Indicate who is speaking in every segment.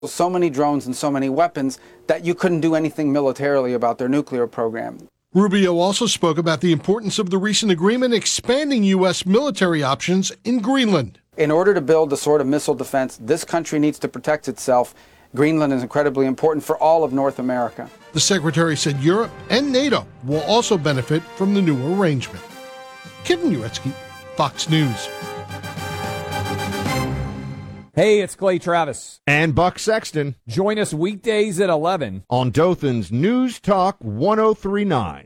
Speaker 1: so many drones and so many weapons that you couldn't do anything militarily about their nuclear program.
Speaker 2: Rubio also spoke about the importance of the recent agreement expanding U.S. military options in Greenland.
Speaker 1: In order to build the sort of missile defense this country needs to protect itself, Greenland is incredibly important for all of North America.
Speaker 2: The secretary said Europe and NATO will also benefit from the new arrangement. Kevin Uretsky, Fox News.
Speaker 3: Hey, it's Clay Travis.
Speaker 4: And Buck Sexton.
Speaker 3: Join us weekdays at 11
Speaker 4: on Dothan's News Talk 1039.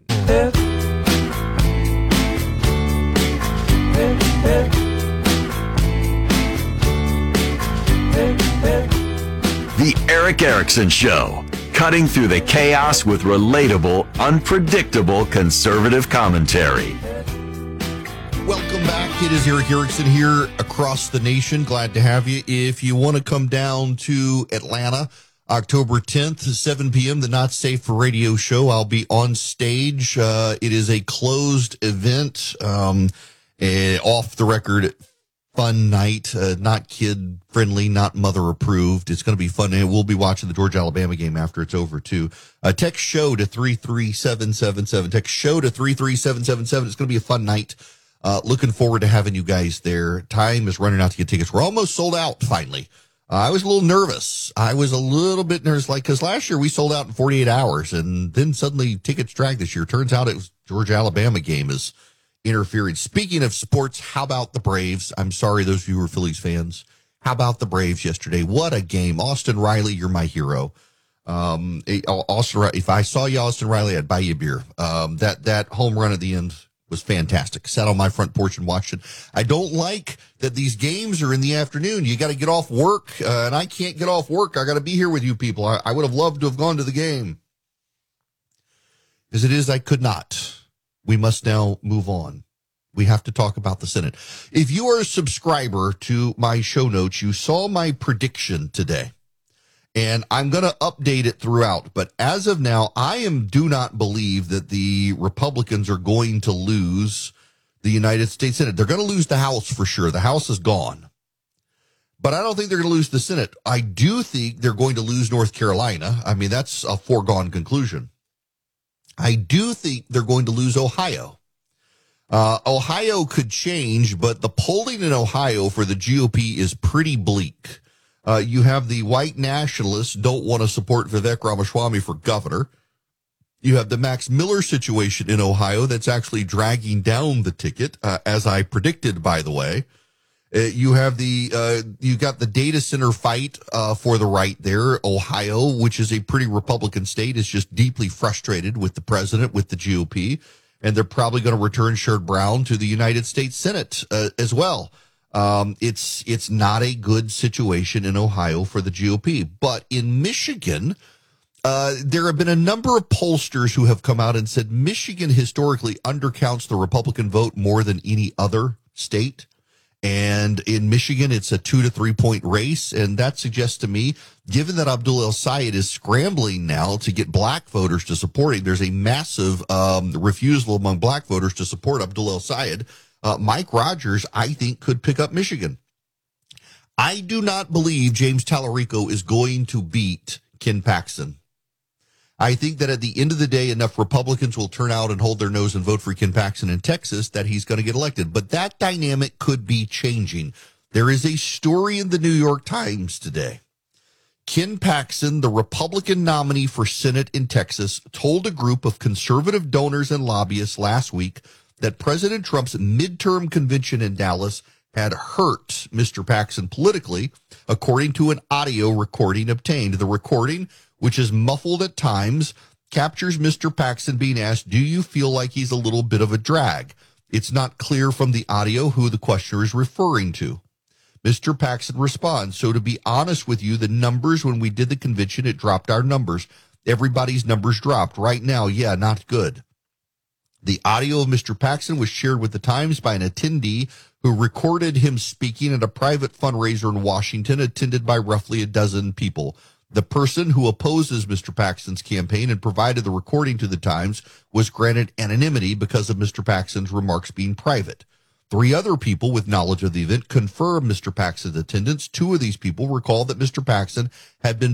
Speaker 5: The Eric Erickson Show, cutting through the chaos with relatable, unpredictable conservative commentary.
Speaker 6: Welcome back. It is Eric Erickson here across the nation. Glad to have you. If you want to come down to Atlanta, October 10th, 7 p.m., the Not Safe for Radio show, I'll be on stage. It is a closed event, off the record fun night, not kid friendly, not mother approved. It's going to be fun. And we'll be watching the Georgia-Alabama game after it's over too. Text show to 33777. Text show to 33777. It's going to be a fun night. Looking forward to having you guys there. Time is running out to get tickets. We're almost sold out finally. I was a little nervous. I was a little bit nervous, because last year we sold out in 48 hours, and then suddenly tickets dragged this year. Turns out it was Georgia-Alabama game is interfering. Speaking of sports, how about the Braves? I'm sorry, those of you who are Phillies fans. How about the Braves yesterday? What a game. Austin Riley, you're my hero. Austin, if I saw you, Austin Riley, I'd buy you a beer. That home run at the end was fantastic. Sat on my front porch and watched it. I don't like that these games are in the afternoon. You got to get off work, and I can't get off work. I got to be here with you people. I would have loved to have gone to the game. As it is, I could not. We must now move on. We have to talk about the Senate. If you are a subscriber to my show notes, you saw my prediction today. And I'm going to update it throughout. But as of now, do not believe that the Republicans are going to lose the United States Senate. They're going to lose the House for sure. The House is gone. But I don't think they're going to lose the Senate. I do think they're going to lose North Carolina. I mean, that's a foregone conclusion. I do think they're going to lose Ohio. Ohio could change, but the polling in Ohio for the GOP is pretty bleak. You have the white nationalists don't want to support Vivek Ramaswamy for governor. You have the Max Miller situation in Ohio that's actually dragging down the ticket, as I predicted, by the way. You have you got the data center fight for the right there. Ohio, which is a pretty Republican state, is just deeply frustrated with the president, with the GOP, and they're probably going to return Sherrod Brown to the United States Senate as well. It's not a good situation in Ohio for the GOP. But in Michigan, there have been a number of pollsters who have come out and said Michigan historically undercounts the Republican vote more than any other state. And in Michigan, it's a 2 to 3 point race. And that suggests to me, given that Abdul El-Sayed is scrambling now to get black voters to support him, there's a massive refusal among black voters to support Abdul El-Sayed. Mike Rogers, I think, could pick up Michigan. I do not believe James Tallarico is going to beat Ken Paxton. I think that at the end of the day, enough Republicans will turn out and hold their nose and vote for Ken Paxton in Texas that he's going to get elected. But that dynamic could be changing. There is a story in the New York Times today. Ken Paxton, the Republican nominee for Senate in Texas, told a group of conservative donors and lobbyists last week that President Trump's midterm convention in Dallas had hurt Mr. Paxton politically, according to an audio recording obtained. The recording, which is muffled at times, captures Mr. Paxton being asked, do you feel like he's a little bit of a drag? It's not clear from the audio who the questioner is referring to. Mr. Paxton responds, so to be honest with you, the numbers when we did the convention, it dropped our numbers. Everybody's numbers dropped. Right now, yeah, not good. The audio of Mr. Paxton was shared with the Times by an attendee who recorded him speaking at a private fundraiser in Washington, attended by roughly a dozen people. The person who opposes Mr. Paxton's campaign and provided the recording to the Times was granted anonymity because of Mr. Paxton's remarks being private. 3 other people with knowledge of the event confirmed Mr. Paxton's attendance. 2 of these people recalled that Mr. Paxton had been